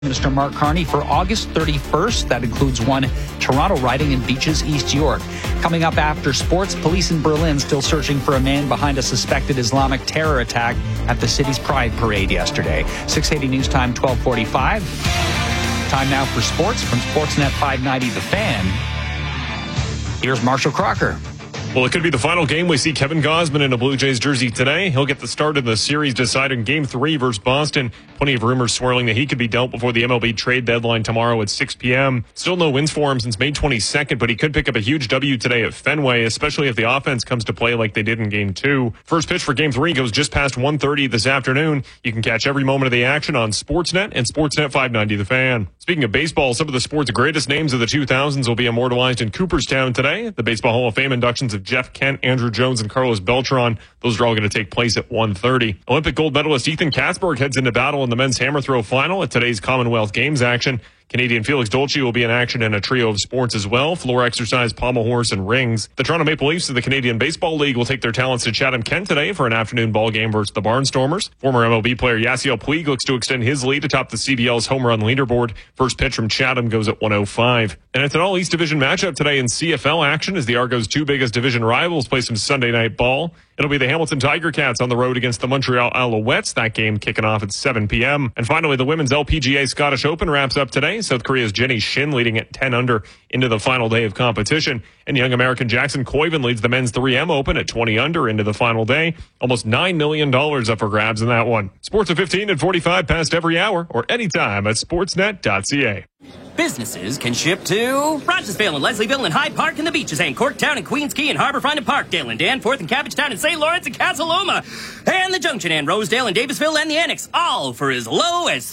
Minister Mark Carney for August 31st. That includes one Toronto riding in Beaches, East York. Coming up after sports, police in Berlin still searching for a man behind a suspected Islamic terror attack at the city's Pride Parade yesterday. 680 News Time, 1245. Time now for sports from Sportsnet 590 The Fan. Here's Marshall Crocker. Well, it could be the final game we see Kevin Gausman in a Blue Jays jersey today. He'll get the start of the series deciding Game 3 versus Boston. Plenty of rumors swirling that he could be dealt before the MLB trade deadline tomorrow at 6 p.m. Still no wins for him since May 22nd, but he could pick up a huge W today at Fenway, especially if the offense comes to play like they did in Game 2. First pitch for Game 3 goes just past 1:30 this afternoon. You can catch every moment of the action on Sportsnet and Sportsnet 590 The Fan. Speaking of baseball, some of the sport's greatest names of the 2000s will be immortalized in Cooperstown today. The Baseball Hall of Fame inductions of Jeff Kent, Andrew Jones, and Carlos Beltran. Those are all going to take place at 1:30. Olympic gold medalist Ethan Katzberg heads into battle in the men's hammer throw final at today's Commonwealth Games action. Canadian Felix Dolce will be in action in a trio of sports as well: floor exercise, pommel horse, and rings. The Toronto Maple Leafs of the Canadian Baseball League will take their talents to Chatham-Kent today for an afternoon ball game versus the Barnstormers. Former MLB player Yasiel Puig looks to extend his lead atop the CBL's home run leaderboard. First pitch from Chatham goes at 1:05. And it's an all-East Division matchup today in CFL action as the Argos' two biggest division rivals play some Sunday night ball. It'll be the Hamilton Tiger Cats on the road against the Montreal Alouettes. That game kicking off at 7 p.m. And finally, the Women's LPGA Scottish Open wraps up today. South Korea's Jenny Shin leading at 10 under into the final day of competition. And young American Jackson Koiven leads the Men's 3M Open at 20 under into the final day. Almost $9 million up for grabs in that one. Sports at 15 and 45 past every hour or anytime at sportsnet.ca. Businesses can ship to Rogersville and Leslieville and Hyde Park and the Beaches and Corktown and Queens Quay and Harbourfront and Parkdale and Danforth and Cabbagetown and St. Lawrence and Casa Loma and the Junction and Rosedale and Davisville and the Annex, all for as low as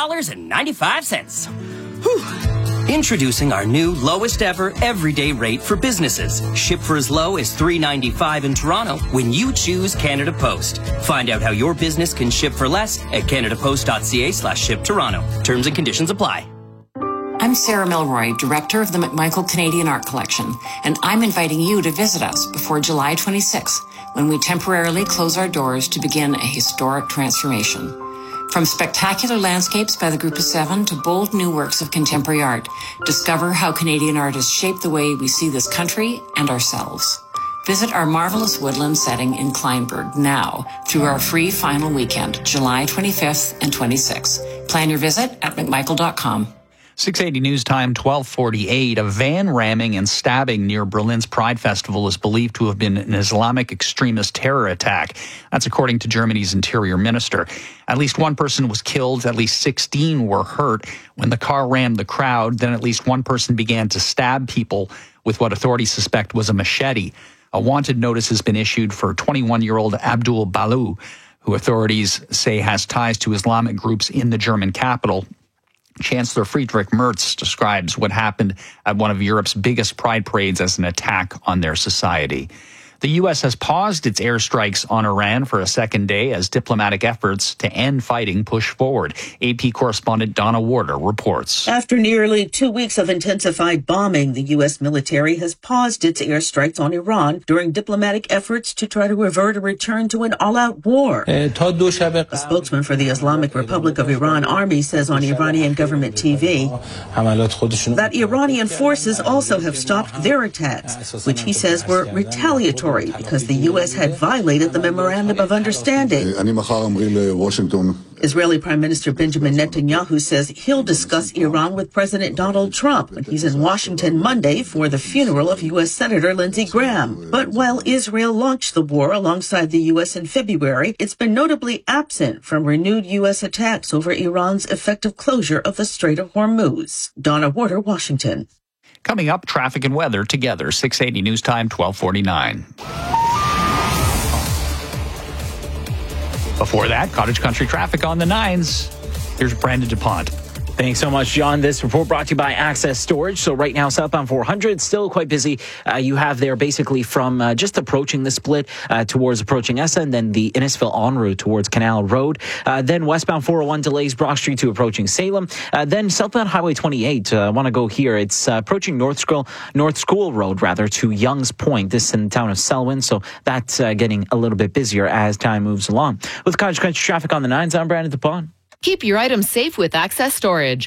$3.95. Whew. Introducing our new lowest ever everyday rate for businesses. Ship for as low as $3.95 in Toronto when you choose Canada Post. Find out how your business can ship for less at canadapost.ca/ship-Toronto. Terms and conditions apply. I'm Sarah Milroy, Director of the McMichael Canadian Art Collection, and I'm inviting you to visit us before July 26th, when we temporarily close our doors to begin a historic transformation. From spectacular landscapes by the Group of Seven to bold new works of contemporary art, discover how Canadian art has shaped the way we see this country and ourselves. Visit our marvelous woodland setting in Kleinburg now through our free final weekend, July 25th and 26th. Plan your visit at mcmichael.com. 680 News Time, 1248. A van ramming and stabbing near Berlin's Pride Festival is believed to have been an Islamic extremist terror attack. That's according to Germany's interior minister. At least one person was killed. At least 16 were hurt when the car rammed the crowd. Then at least one person began to stab people with what authorities suspect was a machete. A wanted notice has been issued for 21-year-old Abdul Balou, who authorities say has ties to Islamic groups in the German capital. Chancellor Friedrich Merz describes what happened at one of Europe's biggest pride parades as an attack on their society. The U.S. has paused its airstrikes on Iran for a second day as diplomatic efforts to end fighting push forward. AP correspondent Donna Warder reports. After nearly 2 weeks of intensified bombing, the U.S. military has paused its airstrikes on Iran during diplomatic efforts to try to avert a return to an all-out war. A spokesman for the Islamic Republic of Iran Army says on Iranian government TV that Iranian forces also have stopped their attacks, which he says were retaliatory because the U.S. had violated the Memorandum of Understanding. Israeli Prime Minister Benjamin Netanyahu says he'll discuss Iran with President Donald Trump when he's in Washington Monday for the funeral of U.S. Senator Lindsey Graham. But while Israel launched the war alongside the U.S. in February, it's been notably absent from renewed U.S. attacks over Iran's effective closure of the Strait of Hormuz. Donna Warder, Washington. Coming up, traffic and weather together. 680 News Time, 1249. Before that, Cottage Country traffic on the 9s. Here's Brandon DuPont. Thanks so much, John. This report brought to you by Access Storage. So right now, southbound 400, still quite busy. You have there basically from just approaching the split towards approaching Essa, and then the Innisfil en route towards Canal Road. Then westbound 401 delays Brock Street to approaching Salem. Then southbound Highway 28, I want to go here. It's approaching North School Road, rather, to Young's Point. This in the town of Selwyn. So that's getting a little bit busier as time moves along. With Cottage Country traffic on the 9s, I'm Brandon DuPont. Keep your items safe with Access Storage.